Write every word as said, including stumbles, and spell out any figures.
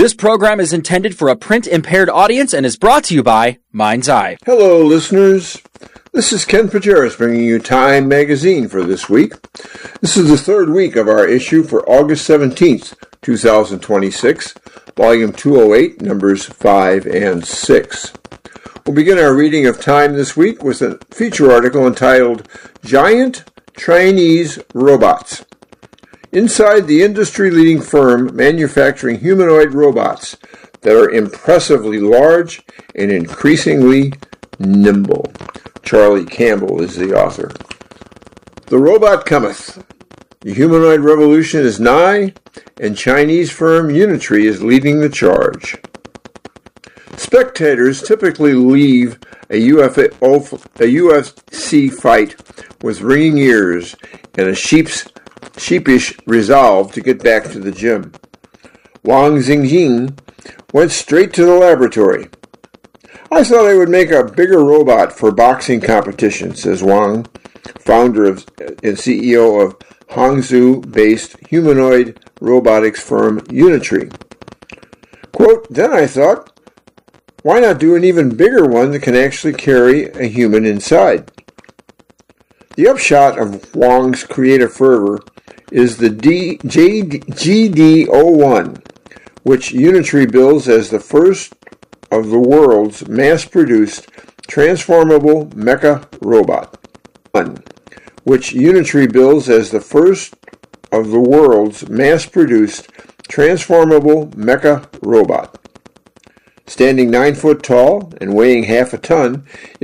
This program is intended for a print-impaired audience and is brought to you by Mind's Eye. Hello, listeners. This is Ken Pajeris bringing you Time Magazine for this week. This is the third week of our issue for August seventeenth, twenty twenty-six, Volume two oh eight, Numbers five and six. We'll begin our reading of Time this week with a feature article entitled Giant Chinese Robots. Inside the industry-leading firm manufacturing humanoid robots that are impressively large and increasingly nimble. Charlie Campbell is the author. The robot cometh. The humanoid revolution is nigh, and Chinese firm Unitree is leading the charge. Spectators typically leave a U F C fight with ringing ears and a sheep's sheepish resolve to get back to the gym. Wang Xingjing went straight to the laboratory. I thought I would make a bigger robot for boxing competition, says Wang, founder of, and C E O of Hangzhou-based humanoid robotics firm Unitree. Quote, then I thought, why not do an even bigger one that can actually carry a human inside? The upshot of Wang's creative fervor is the D, J, G D zero one, which Unitree bills as the first of the world's mass-produced transformable mecha robot. Which Unitree bills as the first of the world's mass-produced transformable mecha robot. Standing nine foot tall and weighing half a ton,